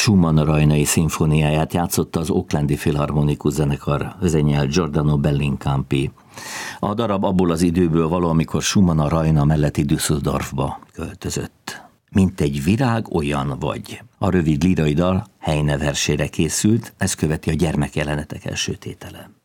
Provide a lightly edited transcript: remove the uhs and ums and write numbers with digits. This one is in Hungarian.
Schumann rajnai szimfóniáját játszotta az Oaklandi Filharmonikus Zenekar, vezényel Giordano Bellincampi. A darab abból az időből való, amikor Schumann a Rajna melletti Düsseldorfba költözött. Mint egy virág, olyan vagy. A rövid lírai dal Heine versére készült, ez követi a gyermekjelenetek első tétele.